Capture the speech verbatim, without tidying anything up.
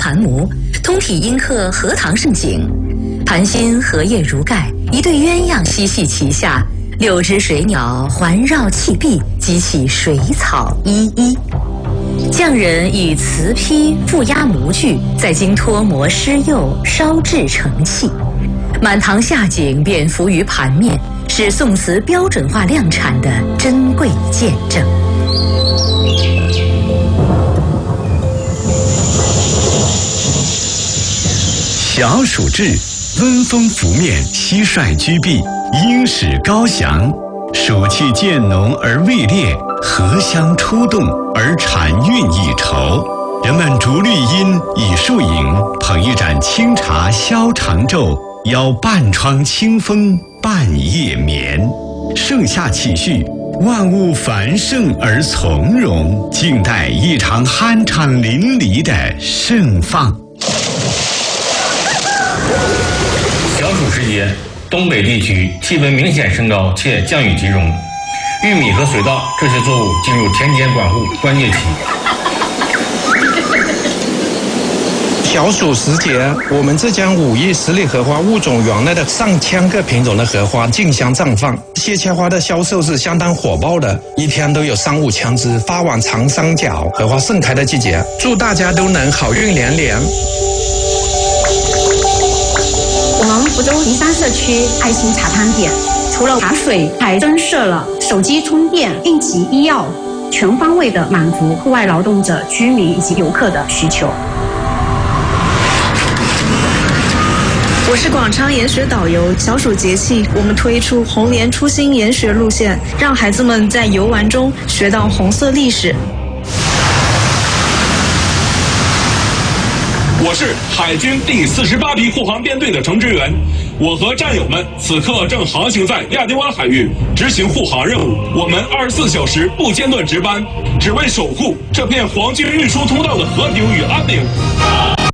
盘母，通体阴剋荷塘盛景。盘心荷叶如盖，一对鸳鸯嬉戏其下，六只水鸟环绕砌壁，激起水草依依。匠人以瓷坯覆压模具，再经脱模施釉，烧制成器。满堂下景便浮于盘面，是宋瓷标准化量产的珍贵见证。 小暑至，温风拂面，蟋蟀居避，鹰始高翔。暑气渐浓而未烈，荷香初动而禅韵已稠。人们逐绿荫，以树影，捧一盏清茶消长昼，邀半窗清风，半夜眠。盛夏气序，万物繁盛而从容，静待一场酣畅淋漓的盛放。 小暑时节，东北地区气温明显升高且降雨集中，玉米和水稻这些作物进入田间管护关键期。 小暑时节，我们浙江武义十里荷花物种园内的上千个品种的荷花竞相绽放，荠切花的销售是相当火爆的，一天都有三五千只发往长三角，荷花盛开的季节。祝大家都能好运连连。 我们福州宜山社区爱心茶汤店，除了茶水，还增设了手机充电、应急医药，全方位的满足户外劳动者、居民以及游客的需求。 我是广昌研学导游，小暑节气，我们推出红莲初心研学路线，让孩子们在游玩中学到红色历史。 我是海军第四十八批护航编队的程志远，我和战友们此刻正航行在亚丁湾海域，执行护航任务。我们二十四小时不间断值班，只为守护这片皇军运输通道的和平与安宁。